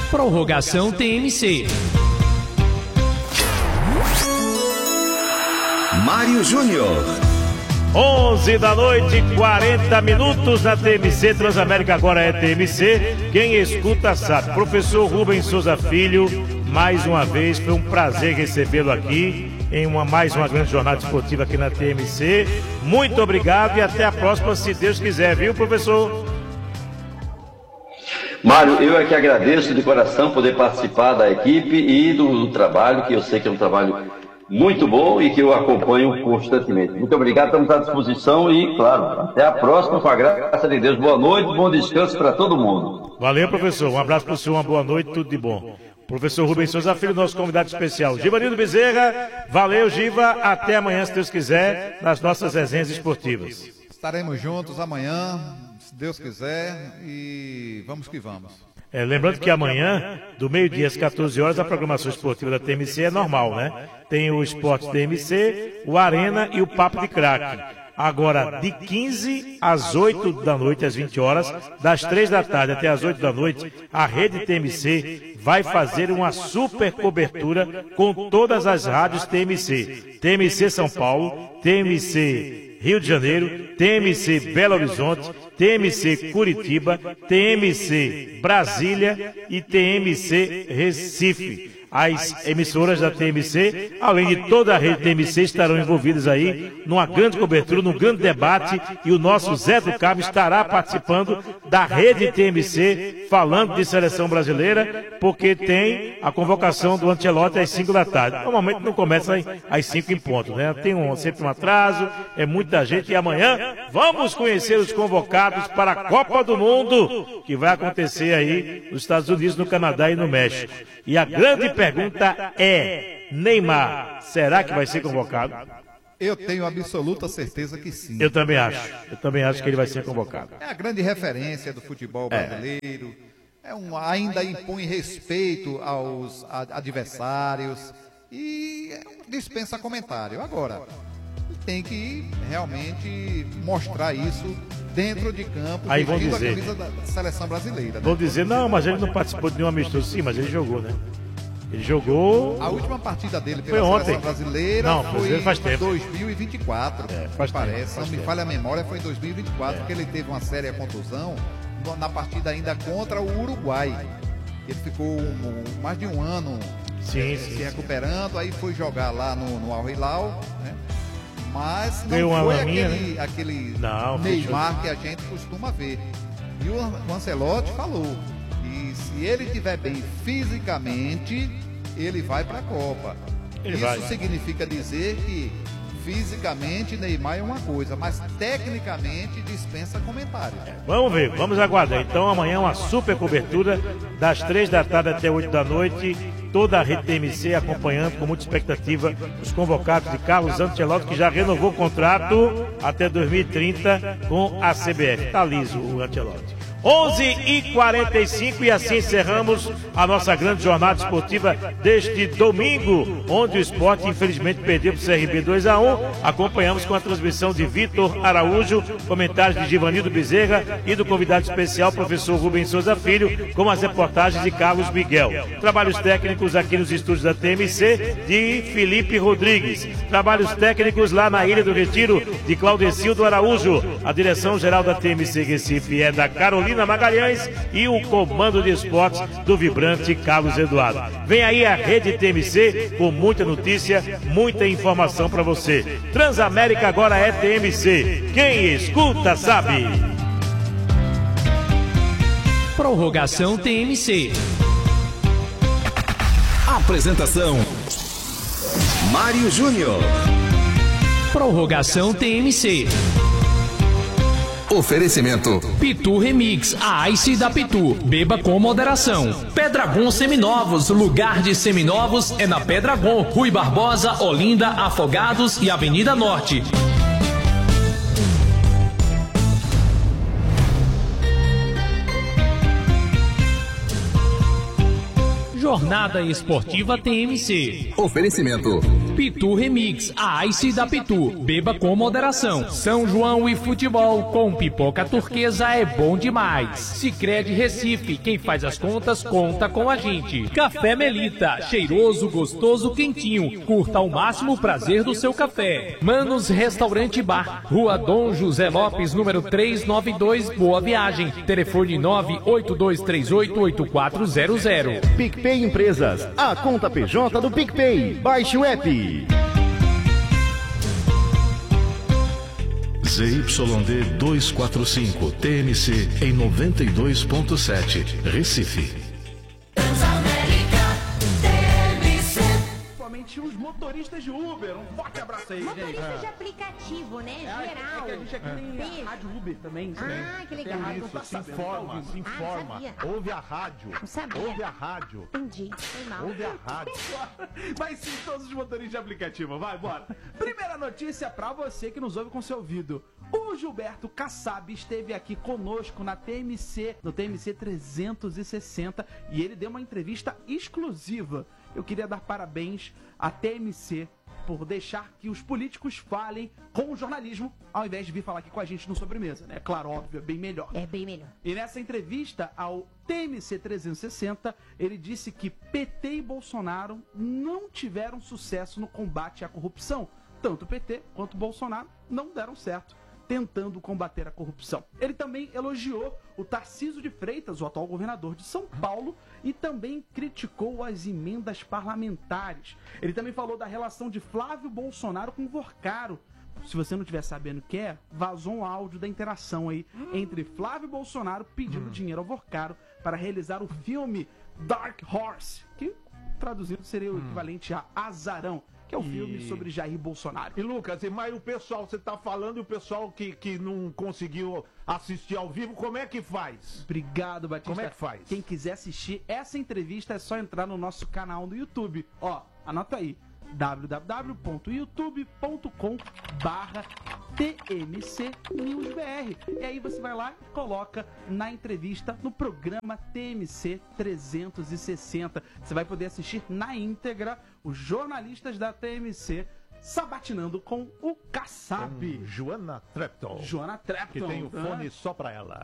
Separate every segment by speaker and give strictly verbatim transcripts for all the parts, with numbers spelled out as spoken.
Speaker 1: Prorrogação T M C.
Speaker 2: Mário Júnior.
Speaker 3: onze da noite, quarenta minutos na T M C. Transamérica agora é T M C. Quem escuta sabe. Professor Rubens Souza Filho, mais uma vez, foi um prazer recebê-lo aqui em uma, mais uma grande jornada esportiva aqui na T M C. Muito obrigado e até a próxima, se Deus quiser, viu, professor?
Speaker 4: Mário, eu é que agradeço de coração poder participar da equipe e do, do trabalho, que eu sei que é um trabalho muito bom e que eu acompanho constantemente. Muito obrigado, estamos à disposição e, claro, até a próxima, com a graça de Deus. Boa noite, bom descanso para todo mundo.
Speaker 3: Valeu, professor. Um abraço para o senhor, uma boa noite, tudo de bom. Professor Rubens Souza Filho, nosso convidado especial. Givanildo Bezerra, valeu, Giva. Até amanhã, se Deus quiser, nas nossas resenhas esportivas.
Speaker 5: Estaremos juntos amanhã, se Deus quiser, e vamos que vamos.
Speaker 3: É, lembrando que amanhã, do meio-dia às quatorze horas, a programação esportiva da T M C é normal, né? Tem o Esporte T M C, o Arena e o Papo de Craque. Agora, de quinze às oito da noite, às vinte horas, das três da tarde até às oito da noite, a Rede T M C vai fazer uma super cobertura com todas as rádios T M C. T M C São Paulo, T M C Rio de Janeiro, T M C Belo Horizonte, T M C Curitiba, T M C Brasília e T M C Recife. As emissoras da T M C, além de toda a rede T M C, estarão envolvidas aí numa grande cobertura, num grande debate, e o nosso Zé do Cabo estará participando da rede T M C, falando de seleção brasileira, porque tem a convocação do Ancelotti às cinco da tarde. Normalmente não começa às cinco em ponto, né? Tem um, sempre um atraso, é muita gente, e amanhã vamos conhecer os convocados para a Copa do Mundo, que vai acontecer aí nos Estados Unidos, no Canadá e no México. E a grande pergunta é: Neymar, será que vai ser convocado?
Speaker 5: Eu tenho absoluta certeza que sim.
Speaker 3: Eu também acho. Eu também acho que ele vai ser convocado.
Speaker 5: É a grande referência do futebol brasileiro. É, é um, ainda impõe respeito aos adversários e dispensa comentário. Agora, tem que realmente mostrar isso dentro de campo,
Speaker 3: aí vão dizer,
Speaker 5: a camisa da seleção brasileira. Né?
Speaker 3: Vão dizer, não, mas ele não participou de nenhum amistoso. Sim, mas ele jogou, né? Ele jogou...
Speaker 5: A última partida dele pela
Speaker 3: foi ontem.
Speaker 5: seleção brasileira
Speaker 3: não,
Speaker 5: foi
Speaker 3: faz tempo.
Speaker 5: em dois mil e vinte e quatro,
Speaker 3: é, faz
Speaker 5: parece.
Speaker 3: Tempo, faz
Speaker 5: não me
Speaker 3: tempo.
Speaker 5: falha a memória, foi em dois mil e vinte e quatro,
Speaker 3: é.
Speaker 5: porque ele teve uma séria contusão na partida ainda contra o Uruguai. Ele ficou um, mais de um ano
Speaker 3: sim,
Speaker 5: é,
Speaker 3: sim,
Speaker 5: se recuperando, sim. Aí foi jogar lá no, no Al Hilal, né? Mas não
Speaker 3: Deu uma
Speaker 5: foi
Speaker 3: laminha,
Speaker 5: aquele,
Speaker 3: né?
Speaker 5: aquele
Speaker 3: não,
Speaker 5: Neymar
Speaker 3: fechou.
Speaker 5: que a gente costuma ver. E o, o Ancelotti falou, e se ele estiver bem fisicamente, ele vai para a Copa.
Speaker 3: Ele
Speaker 5: Isso
Speaker 3: vai.
Speaker 5: significa dizer que fisicamente Neymar é uma coisa, mas tecnicamente dispensa comentário.
Speaker 3: É, vamos ver, vamos aguardar. Então amanhã uma super cobertura das três da tarde até oito da noite. Toda a rede T M C acompanhando com muita expectativa os convocados de Carlos Ancelotti, que já renovou o contrato até dois mil e trinta com a C B F. Está liso o Ancelotti. onze e quarenta e cinco e assim encerramos a nossa grande jornada esportiva deste domingo, onde o Sport infelizmente perdeu para o C R B dois a um. Acompanhamos com a transmissão de Vitor Araújo, comentários de Givanildo Bezerra e do convidado especial, professor Rubens Souza Filho, com as reportagens de Carlos Miguel. Trabalhos técnicos aqui nos estúdios da T M C de Felipe Rodrigues. Trabalhos técnicos lá na Ilha do Retiro de Claudecildo Araújo. A direção geral da T M C Recife é da Carolina Magalhães e o comando de esportes do vibrante Carlos Eduardo. Vem aí a rede T M C com muita notícia, muita informação para você. Transamérica agora é T M C. Quem escuta sabe.
Speaker 1: Prorrogação T M C.
Speaker 2: Apresentação: Mário Júnior.
Speaker 1: Prorrogação T M C.
Speaker 2: Oferecimento:
Speaker 1: Pitu Remix, a Ice da Pitu. Beba com moderação. Pedragon Seminovos, lugar de seminovos é na Pedragon. Rui Barbosa, Olinda, Afogados e Avenida Norte. Jornada Esportiva T M C.
Speaker 2: Oferecimento.
Speaker 1: Pitu Remix, a Ice da Pitu. Beba com moderação. São João e futebol com pipoca turquesa é bom demais. Sicredi Recife, quem faz as contas, conta com a gente. Café Melita, cheiroso, gostoso, quentinho. Curta ao máximo o prazer do seu café. Manos Restaurante Bar, Rua Dom José Lopes, número trezentos e noventa e dois, Boa Viagem. Telefone nove oito dois três oito oito quatro zero zero.
Speaker 6: PicPay Empresas, a conta P J do PicPay. Baixe o app.
Speaker 7: Z Y D duzentos e quarenta e cinco, T M C em noventa e dois ponto sete, Recife.
Speaker 8: Os motoristas de Uber, um forte abraço aí,
Speaker 9: motoristas
Speaker 8: gente.
Speaker 9: Motoristas de aplicativo, né?
Speaker 8: É,
Speaker 9: geral.
Speaker 8: É que a gente aqui
Speaker 9: é.
Speaker 8: tem a rádio Uber também.
Speaker 9: Ah, que legal.
Speaker 8: Tem
Speaker 10: isso,
Speaker 8: tá
Speaker 10: se
Speaker 8: sabendo,
Speaker 10: informa,
Speaker 8: tá
Speaker 10: se informa.
Speaker 9: Ah,
Speaker 10: ouve a rádio.
Speaker 9: Não sabia.
Speaker 10: Ouve a rádio.
Speaker 9: Entendi, foi mal.
Speaker 10: Ouve a rádio.
Speaker 8: Vai sim, todos os motoristas de aplicativo. Vai, bora. Primeira notícia pra você que nos ouve com seu ouvido. O Gilberto Kassab esteve aqui conosco na T M C, no T M C trezentos e sessenta, e ele deu uma entrevista exclusiva. Eu queria dar parabéns à T M C por deixar que os políticos falem com o jornalismo, ao invés de vir falar aqui com a gente no Sobremesa, né? Claro, óbvio, é bem melhor.
Speaker 9: É bem melhor.
Speaker 8: E nessa entrevista ao T M C trezentos e sessenta, ele disse que P T e Bolsonaro não tiveram sucesso no combate à corrupção. Tanto o P T quanto o Bolsonaro não deram certo tentando combater a corrupção. Ele também elogiou o Tarcísio de Freitas, o atual governador de São Paulo, e também criticou as emendas parlamentares. Ele também falou da relação de Flávio Bolsonaro com o Vorcaro. Se você não estiver sabendo o que é, vazou um áudio da interação aí entre Flávio Bolsonaro pedindo hum. dinheiro ao Vorcaro para realizar o filme Dark Horse, que traduzido seria o hum. equivalente a Azarão, que é o um e... filme sobre Jair Bolsonaro.
Speaker 10: E Lucas, mas o pessoal, você tá falando, e o pessoal que, que não conseguiu assistir ao vivo, como é que faz?
Speaker 8: Obrigado, Batista.
Speaker 10: Como é que faz?
Speaker 8: Quem quiser assistir essa entrevista é só entrar no nosso canal no YouTube. Ó, anota aí, w w w ponto youtube ponto com barra T M C News B R. E aí você vai lá e coloca na entrevista no programa T M C trezentos e sessenta. Você vai poder assistir na íntegra os jornalistas da T M C sabatinando com o Kassab.
Speaker 10: Com Joana Trepton.
Speaker 8: Joana Trepton.
Speaker 10: Que tem o fone ah. só pra ela.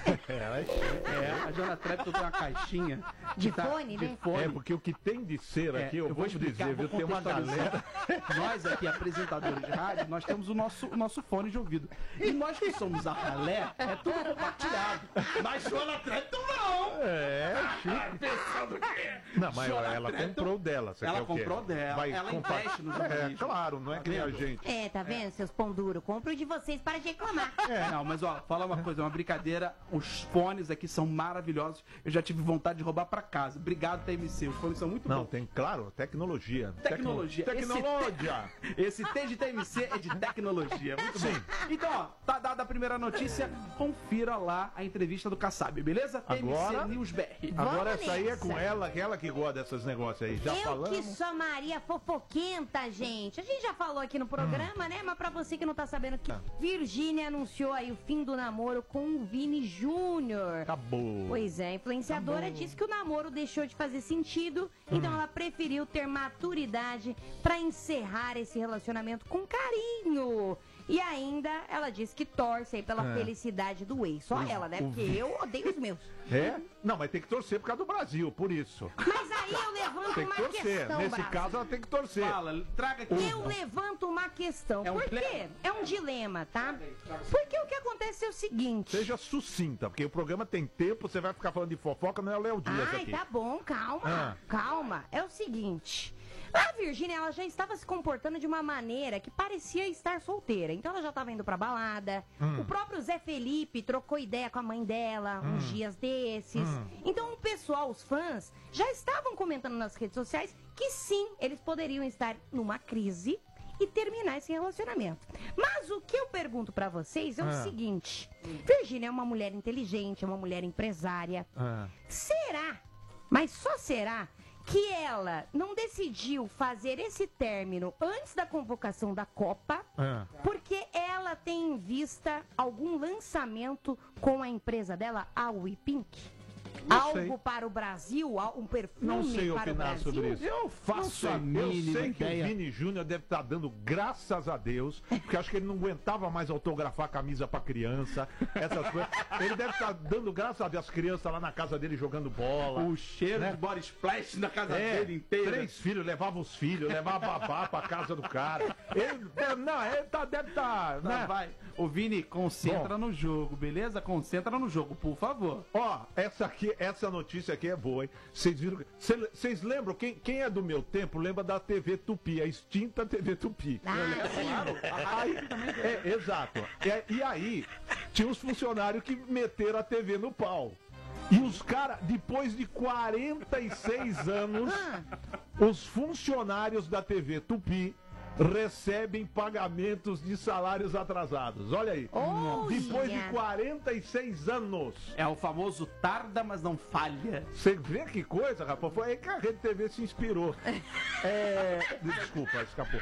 Speaker 8: É, a Joana Trepton tem uma caixinha
Speaker 9: de tá, fone,
Speaker 8: de
Speaker 9: né?
Speaker 8: Fone.
Speaker 10: É, porque o que tem de ser aqui, é, eu, eu vou, vou explicar, dizer, viu, tem uma galera...
Speaker 8: Nós aqui, apresentadores de rádio, nós temos o nosso, o nosso fone de ouvido. E nós que somos a ralé, é tudo compartilhado. Mas Joana Trepton não!
Speaker 10: É, chique.
Speaker 8: Pensando que...
Speaker 10: Não, mas Joana ela Trepton, comprou dela. Você
Speaker 8: ela
Speaker 10: quer
Speaker 8: comprou
Speaker 10: o quê?
Speaker 8: dela,
Speaker 10: Vai
Speaker 8: ela
Speaker 10: compar...
Speaker 8: investe no jornalismo.
Speaker 10: É, claro, não é que nem a gente.
Speaker 9: É, tá vendo, seus pão duro? Compro de vocês para de reclamar.
Speaker 8: É. Não, mas ó, fala uma coisa, é uma brincadeira. Os fones aqui são maravilhosos. Eu já tive vontade de roubar pra casa. Obrigado, T M C. Os fones são muito
Speaker 10: Não,
Speaker 8: bons.
Speaker 10: tem, claro, tecnologia.
Speaker 8: Tecnologia.
Speaker 10: Tecnologia.
Speaker 8: Esse, Esse T de T M C é de tecnologia. Muito Sim. bom. Então, ó, tá dada a primeira notícia. Confira lá a entrevista do Kassab, beleza? T M C
Speaker 10: agora,
Speaker 8: News B R.
Speaker 10: Agora essa aí é com ela, ela que gosta desses negócios aí. Já
Speaker 9: Eu
Speaker 10: falamos.
Speaker 9: que sou Maria fofoquenta, gente. A gente já falou aqui no programa, hum. né? Mas pra você que não tá sabendo que Virgínia anunciou aí o fim do namoro com o Vini Júnior.
Speaker 10: Acabou.
Speaker 9: Pois é, a influenciadora Acabou. disse que o namoro deixou de fazer sentido, hum. então ela preferiu ter maturidade pra encerrar esse relacionamento com carinho. E ainda ela disse que torce aí pela é. felicidade do ex. Só o, ela, né? Porque vi... eu odeio os meus.
Speaker 10: É? Não, mas tem que torcer por causa do Brasil, por isso.
Speaker 9: Mas aí eu levanto
Speaker 10: tem que
Speaker 9: uma
Speaker 10: torcer.
Speaker 9: questão,
Speaker 10: Nesse
Speaker 9: Brasil.
Speaker 10: caso ela tem que torcer.
Speaker 8: Fala, traga aqui.
Speaker 9: Eu levanto uma questão.
Speaker 8: É um
Speaker 9: por quê? É um dilema, tá? Porque o que acontece é o seguinte...
Speaker 10: Seja sucinta, porque o programa tem tempo, você vai ficar falando de fofoca, não é o Léo Dias
Speaker 9: Ai,
Speaker 10: aqui.
Speaker 9: Ai, tá bom, calma.
Speaker 10: Ah.
Speaker 9: Calma. É o seguinte... A Virgínia, ela já estava se comportando de uma maneira que parecia estar solteira. Então ela já estava indo pra balada. Hum. O próprio Zé Felipe trocou ideia com a mãe dela hum. uns dias desses. Hum. Então o pessoal, os fãs, já estavam comentando nas redes sociais que sim, eles poderiam estar numa crise e terminar esse relacionamento. Mas o que eu pergunto pra vocês é ah. o seguinte. Virgínia é uma mulher inteligente, é uma mulher empresária. Ah. Será, mas só será... que ela não decidiu fazer esse término antes da convocação da Copa, é. porque ela tem em vista algum lançamento com a empresa dela, a WePink? algo
Speaker 10: sei.
Speaker 9: para o Brasil, al- um perfume
Speaker 10: Não sei
Speaker 9: para o
Speaker 10: opinar
Speaker 9: Brasil?
Speaker 10: sobre isso.
Speaker 8: Eu faço a
Speaker 10: Eu
Speaker 8: mínima
Speaker 10: sei que
Speaker 8: ideia.
Speaker 10: o Vini Júnior deve estar dando graças a Deus, porque acho que ele não aguentava mais autografar camisa pra criança, essas coisas. Ele deve estar dando graças a Deus as crianças lá na casa dele jogando bola.
Speaker 8: O cheiro
Speaker 10: né?
Speaker 8: de body splash na casa
Speaker 10: É,
Speaker 8: dele inteira.
Speaker 10: três filhos, levava os filhos, levava a babá pra casa do cara. Ele, é, não, ele tá, deve estar.
Speaker 8: Tá,
Speaker 10: né?
Speaker 8: vai. Ô, Vini, concentra no jogo, beleza? Concentra no jogo, por favor.
Speaker 10: Ó, essa aqui, essa notícia aqui é boa, hein? Vocês viram? Vocês lembram? Quem, quem é do meu tempo lembra da T V Tupi, a extinta T V Tupi.
Speaker 9: Ah, sim.
Speaker 8: Claro.
Speaker 10: Aí, é, exato. É, e aí, tinha os funcionários que meteram a T V no pau. E os caras, depois de quarenta e seis anos, os funcionários da T V Tupi recebem pagamentos de salários atrasados. Olha aí.
Speaker 9: Olha.
Speaker 10: Depois de quarenta e seis anos.
Speaker 8: É o famoso tarda, mas não falha.
Speaker 10: Você vê que coisa, rapaz? Foi aí que a Rede T V se inspirou. É... Desculpa, escapou.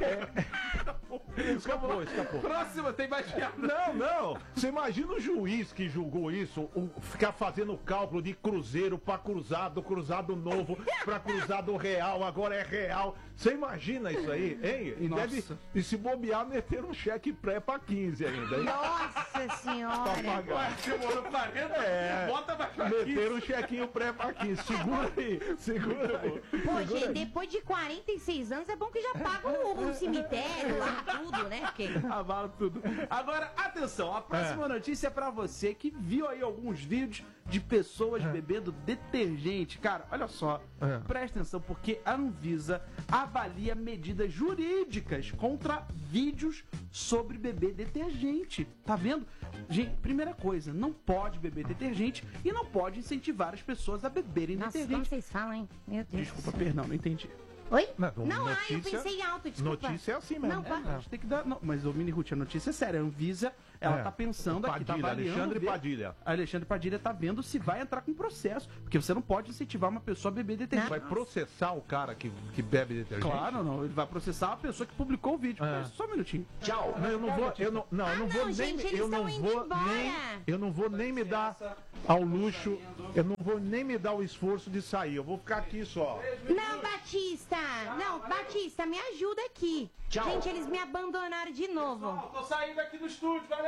Speaker 10: É... Escapou, escapou.
Speaker 8: Próxima, tem mais piada.
Speaker 10: Não, não. Você imagina o juiz que julgou isso, o, ficar fazendo cálculo de cruzeiro pra cruzado, cruzado novo, pra cruzado real, agora é real. Você imagina isso aí, hein? E,
Speaker 8: Nossa.
Speaker 10: deve, e se bobear, meter um cheque pré pra quinze ainda, hein?
Speaker 9: Nossa senhora.
Speaker 10: Demorou quarenta, é,
Speaker 8: bota mais pra
Speaker 10: meter um chequinho pré pra quinze. Segura aí, segura aí.
Speaker 9: Pô,
Speaker 10: segura
Speaker 9: gente,
Speaker 10: aí.
Speaker 9: depois de quarenta e seis anos é bom que já paga o, o cemitério lá, tudo, né? Porque...
Speaker 8: Avala tudo. Agora, atenção, a próxima notícia é pra você que viu aí alguns vídeos de pessoas bebendo detergente. Cara, olha só,
Speaker 10: É.
Speaker 8: presta atenção, porque a Anvisa avalia medidas jurídicas contra vídeos sobre beber detergente. Tá vendo? Gente, primeira coisa, não pode beber detergente e não pode incentivar as pessoas a beberem
Speaker 9: Nossa, como
Speaker 8: detergente.
Speaker 9: vocês falam, hein? Meu Deus.
Speaker 8: Desculpa, perdão, não entendi.
Speaker 9: Oi?
Speaker 10: Não,
Speaker 9: Não, ah, eu
Speaker 10: notícia-
Speaker 9: pensei alto, desculpa.
Speaker 10: Notícia é assim mesmo.
Speaker 9: Não,
Speaker 8: É,
Speaker 9: pá.
Speaker 8: a gente tem que dar. Não, mas o Mini Ruth, a notícia é séria. A Anvisa, ela
Speaker 10: É.
Speaker 8: tá pensando aqui, tá
Speaker 10: Padilha,
Speaker 8: avaliando.
Speaker 10: Alexandre
Speaker 8: ver-
Speaker 10: Padilha.
Speaker 8: Alexandre Padilha tá vendo se vai entrar com processo. Porque você não pode incentivar uma pessoa a beber detergente.
Speaker 10: Vai processar o cara que, que bebe detergente?
Speaker 8: Claro, não. Ele vai processar a pessoa que publicou o vídeo.
Speaker 10: É.
Speaker 8: Mas Só um minutinho.
Speaker 10: Tchau. Não, eu não vou, eu não, não, eu não
Speaker 9: Ah,
Speaker 10: vou
Speaker 9: não,
Speaker 10: nem,
Speaker 9: gente, eles
Speaker 10: eu não
Speaker 9: estão indo
Speaker 10: vou
Speaker 9: embora.
Speaker 10: nem, eu não vou nem me dar ao luxo, eu não vou nem me dar o esforço de sair. Eu vou ficar aqui só.
Speaker 9: Não, Batista! Não, Batista, me ajuda aqui. Gente, eles me abandonaram de novo.
Speaker 8: Tô saindo aqui do estúdio, valeu!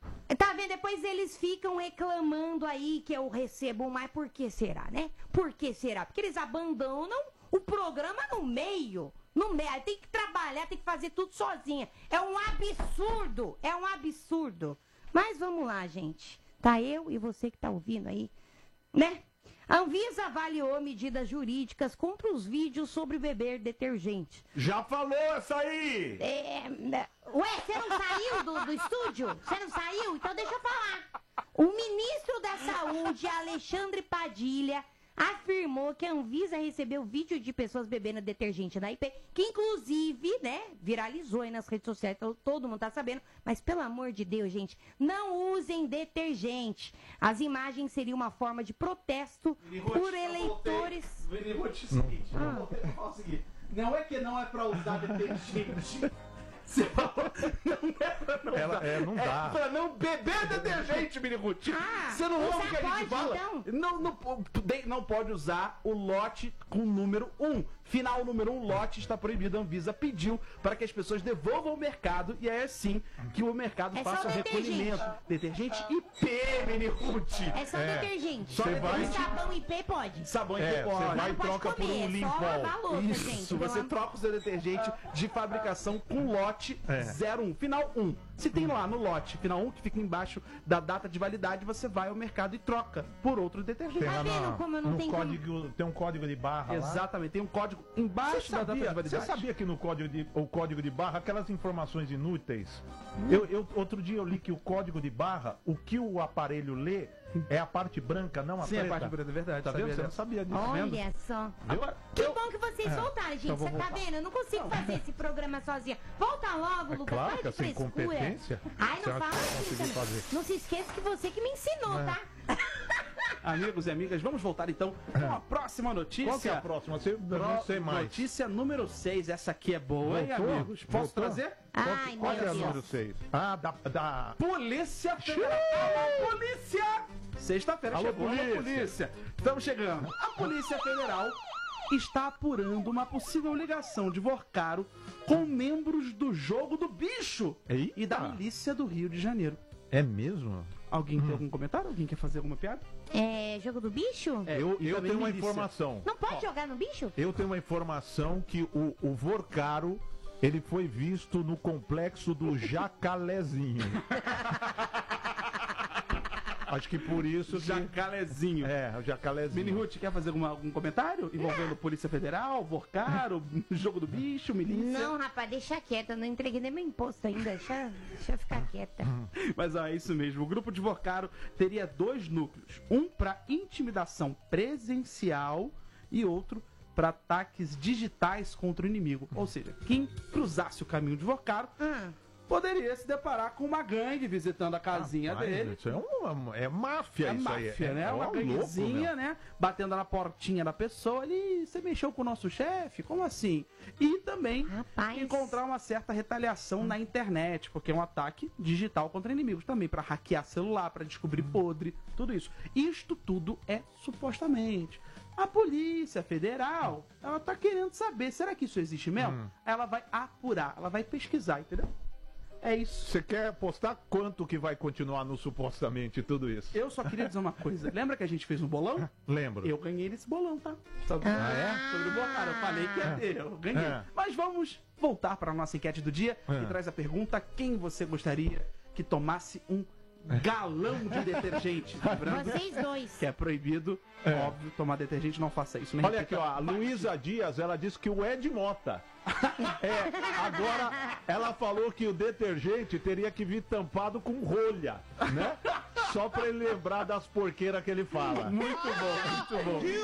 Speaker 9: Tá vendo? Depois eles ficam reclamando aí que eu recebo mais. Por que será, né? Por que será? Porque eles abandonam o programa no meio. No meio. Aí tem que trabalhar, tem que fazer tudo sozinha. É um absurdo. É um absurdo. Mas vamos lá, gente. Tá eu e você que tá ouvindo aí, né? A Anvisa avaliou medidas jurídicas contra os vídeos sobre beber detergente.
Speaker 10: Já falou essa aí!
Speaker 9: É, ué, você não saiu do, do estúdio? Você não saiu? Então deixa eu falar. O ministro da Saúde, Alexandre Padilha, afirmou que a Anvisa recebeu vídeo de pessoas bebendo detergente na I P, que inclusive, né, viralizou aí nas redes sociais, então todo mundo tá sabendo, mas pelo amor de Deus, gente, não usem detergente. As imagens seriam uma forma de protesto por eleitores...
Speaker 8: Vini Ruth, é o seguinte, eu vou ter que falar o seguinte. Não é que não é pra usar detergente. Você falou que não é pra não
Speaker 10: Ela-
Speaker 8: usar.
Speaker 10: é, não dá.
Speaker 8: É pra não beber detergente, Mini Ruth.
Speaker 9: Ah,
Speaker 8: Você não ouve o que a gente
Speaker 9: pode,
Speaker 8: fala?
Speaker 9: então?
Speaker 8: Não, não, não pode usar o lote com número um. Final número um, lote está proibido. A Anvisa pediu para que as pessoas devolvam ao mercado e é assim que o mercado
Speaker 9: É só
Speaker 8: faça o
Speaker 9: detergente.
Speaker 8: recolhimento. Detergente I P, Mini Ruth.
Speaker 9: É só
Speaker 10: É.
Speaker 9: detergente.
Speaker 8: Só detergente.
Speaker 9: Sabão I P pode.
Speaker 8: Sabão
Speaker 10: É,
Speaker 8: I P
Speaker 10: você
Speaker 8: pode.
Speaker 10: vai e
Speaker 9: Não pode
Speaker 10: troca por
Speaker 9: comer,
Speaker 10: um
Speaker 9: é só
Speaker 10: limpol.
Speaker 9: lavar a louça,
Speaker 8: Isso,
Speaker 9: gente.
Speaker 8: você
Speaker 9: pelo
Speaker 8: troca o seu detergente de fabricação com lote
Speaker 10: É.
Speaker 8: zero um, final um. Se tem lá no lote final um, que fica embaixo da data de validade, você vai ao mercado e troca por outro detergente.
Speaker 10: Tem
Speaker 9: Tá
Speaker 10: lá
Speaker 9: vendo
Speaker 10: na-
Speaker 9: como eu não
Speaker 10: no
Speaker 9: tenho como-
Speaker 10: código, tem um código de barra lá.
Speaker 8: Exatamente, tem um código embaixo
Speaker 10: Você
Speaker 8: da data de
Speaker 10: sabia,
Speaker 8: validade.
Speaker 10: você sabia que no código de, o código de barra, aquelas informações inúteis? Eu, eu- outro dia eu li que o código de barra, o que o aparelho lê é a parte branca, não a
Speaker 8: Sim,
Speaker 10: preta.
Speaker 8: a parte branca, é verdade.
Speaker 10: Tá
Speaker 8: sabia
Speaker 10: vendo? Você não
Speaker 8: dessa.
Speaker 10: sabia disso.
Speaker 9: Olha só.
Speaker 8: Agora,
Speaker 9: Que
Speaker 8: eu-
Speaker 9: bom que vocês voltaram, gente.
Speaker 10: então vou
Speaker 9: Você tá
Speaker 10: voltar.
Speaker 9: vendo? Eu não consigo fazer esse programa sozinha. Volta logo,
Speaker 10: É
Speaker 9: Lucas.
Speaker 10: claro
Speaker 9: Para
Speaker 10: que é
Speaker 9: de
Speaker 10: sem
Speaker 9: frescura.
Speaker 10: competência.
Speaker 9: Ai,
Speaker 10: Você
Speaker 9: não
Speaker 10: acha
Speaker 9: fala
Speaker 10: que eu
Speaker 9: assim.
Speaker 10: consegui
Speaker 9: também.
Speaker 10: fazer?
Speaker 9: Não se esqueça que você que me ensinou,
Speaker 10: É.
Speaker 9: tá?
Speaker 8: Amigos e amigas, vamos voltar então com a próxima notícia.
Speaker 10: Qual que é a próxima? Você, eu não sei mais.
Speaker 8: Notícia número seis. Essa aqui é boa, hein,
Speaker 10: Voltou?
Speaker 8: amigos? Posso
Speaker 10: Voltou?
Speaker 8: trazer?
Speaker 9: Ai,
Speaker 10: Qual
Speaker 9: meu
Speaker 10: é a
Speaker 9: Deus.
Speaker 10: número seis? Ah, da... da...
Speaker 8: Polícia Federal! Alô, Polícia! Sexta-feira
Speaker 10: Alô,
Speaker 8: chegou
Speaker 10: polícia.
Speaker 8: a polícia. Estamos chegando. A Polícia Federal está apurando uma possível ligação de Vorcaro com membros do Jogo do Bicho
Speaker 10: Eita.
Speaker 8: e da Milícia do Rio de Janeiro.
Speaker 10: É mesmo?
Speaker 8: Alguém tem algum comentário? Alguém quer fazer alguma piada?
Speaker 9: É jogo do bicho?
Speaker 8: É,
Speaker 10: eu
Speaker 8: e
Speaker 10: eu
Speaker 8: também
Speaker 10: tenho uma
Speaker 8: milícia.
Speaker 10: informação.
Speaker 9: Não pode jogar no bicho?
Speaker 10: Eu tenho uma informação que o, o Vorcaro, ele foi visto no complexo do Jacalézinho. Acho que por isso que...
Speaker 8: Jacalezinho.
Speaker 10: É, o Jacalézinho.
Speaker 8: Mini Ruth, quer fazer alguma, algum comentário envolvendo Polícia Federal, Vorcaro, Jogo do Bicho, Milícia?
Speaker 9: Não, rapaz, deixa quieta. Eu não entreguei nem meu imposto ainda. Deixa, deixa eu ficar quieta.
Speaker 8: Mas ó, é isso mesmo. O grupo de Vorcaro teria dois núcleos. Um para intimidação presencial e outro para ataques digitais contra o inimigo. Ou seja, quem cruzasse o caminho de Vorcaro
Speaker 9: Hum.
Speaker 8: poderia se deparar com uma gangue visitando a casinha
Speaker 10: Rapaz,
Speaker 8: dele.
Speaker 10: Isso é, uma, é máfia,
Speaker 8: É
Speaker 10: isso
Speaker 8: máfia,
Speaker 10: aí. É,
Speaker 8: né?
Speaker 10: é
Speaker 8: uma
Speaker 10: louco,
Speaker 8: ganguezinha,
Speaker 10: meu.
Speaker 8: né? Batendo na portinha da pessoa ali. Você mexeu com o nosso chefe? Como assim? E também
Speaker 9: Rapaz.
Speaker 8: encontrar uma certa retaliação na internet, porque é um ataque digital contra inimigos também, pra hackear celular, pra descobrir podre, tudo isso. Isto tudo é supostamente. A Polícia Federal, ela tá querendo saber, será que isso existe mesmo?
Speaker 10: Hum.
Speaker 8: Ela vai apurar, ela vai pesquisar, entendeu? É isso.
Speaker 10: Você quer apostar quanto que vai continuar no supostamente tudo isso?
Speaker 8: Eu só queria dizer uma coisa. Lembra que a gente fez um bolão?
Speaker 10: Lembro.
Speaker 8: Eu ganhei nesse bolão, tá? Sobre,
Speaker 10: Ah, é?
Speaker 8: sobre o Vorcaro. Eu falei que ia ter, eu ganhei.
Speaker 10: É.
Speaker 8: Mas vamos voltar para a nossa enquete do dia,
Speaker 10: É.
Speaker 8: que traz a pergunta: quem você gostaria que tomasse um galão de detergente? Lembrando
Speaker 9: Vocês dois.
Speaker 8: que é proibido,
Speaker 10: É.
Speaker 8: óbvio, tomar detergente, não faça isso. Nem
Speaker 10: Olha aqui,
Speaker 8: repita.
Speaker 10: ó, a Luísa Dias, ela disse que o Ed Mota. É, agora ela falou que o detergente teria que vir tampado com rolha, né? Só pra ele lembrar das porqueiras que ele fala.
Speaker 8: Muito bom, muito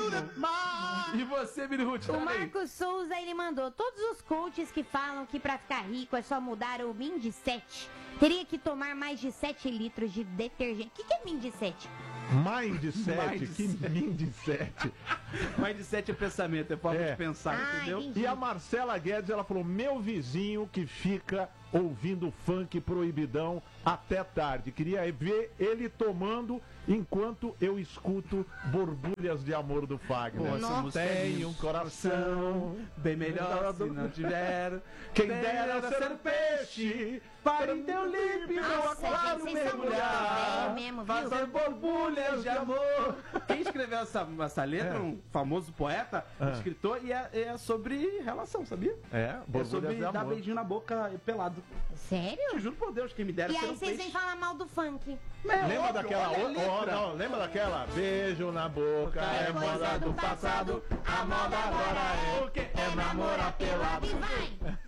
Speaker 8: bom. E você, Mini Ruth,
Speaker 9: O
Speaker 8: também?
Speaker 9: Marcos Souza, ele mandou: todos os coaches que falam que pra ficar rico é só mudar o Mindset, teria que tomar mais de sete litros de detergente. O que, que é Mindset?
Speaker 10: Mindset, que Mindset.
Speaker 8: Mindset é pensamento, é forma
Speaker 10: É.
Speaker 8: de pensar,
Speaker 9: Ah,
Speaker 8: entendeu?
Speaker 9: entendi.
Speaker 10: E a Marcela Guedes, ela falou, meu vizinho que fica ouvindo funk proibidão até tarde. Queria ver ele tomando enquanto eu escuto Borbulhas de Amor do Fagner.
Speaker 8: Pô, essa música é
Speaker 10: Tem
Speaker 8: linda.
Speaker 10: um coração
Speaker 8: Bem melhor se não tiver.
Speaker 10: Quem dera ser peixe para em teu límpido
Speaker 9: Nossa,
Speaker 10: aquário
Speaker 9: gente, vocês são muito
Speaker 10: mergulhar,
Speaker 9: velho mesmo, viu?
Speaker 10: fazer borbulhas de amor.
Speaker 8: Quem escreveu essa, essa letra,
Speaker 10: É.
Speaker 8: um famoso poeta,
Speaker 10: Ah.
Speaker 8: escritor, e é, é sobre relação, sabia?
Speaker 10: É,
Speaker 8: É sobre
Speaker 10: Borbulhas de
Speaker 8: dar
Speaker 10: Amor.
Speaker 8: beijinho na boca pelado.
Speaker 9: Sério?
Speaker 8: Eu juro por Deus, quem me dera
Speaker 9: E
Speaker 8: ser
Speaker 9: aí
Speaker 8: um
Speaker 9: vocês vêm
Speaker 8: peixe.
Speaker 9: falar mal do funk.
Speaker 8: É,
Speaker 10: Lembra
Speaker 8: óbvio,
Speaker 10: daquela
Speaker 8: olha a
Speaker 10: outra? Ó,
Speaker 8: letra.
Speaker 10: não, lembra daquela? Beijo na boca é,
Speaker 9: É
Speaker 10: moda
Speaker 9: coisa
Speaker 10: do
Speaker 9: do
Speaker 10: passado,
Speaker 9: passado,
Speaker 10: a moda agora é
Speaker 8: O quê?
Speaker 10: é namorar pelado.
Speaker 9: E vai!